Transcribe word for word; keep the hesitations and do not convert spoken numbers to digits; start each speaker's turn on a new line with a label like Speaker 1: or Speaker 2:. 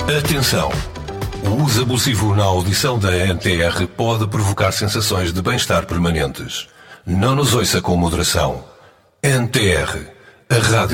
Speaker 1: Atenção! O uso abusivo na audição da N T R pode provocar sensações de bem-estar permanentes. Não nos ouça com moderação. N T R, a rádio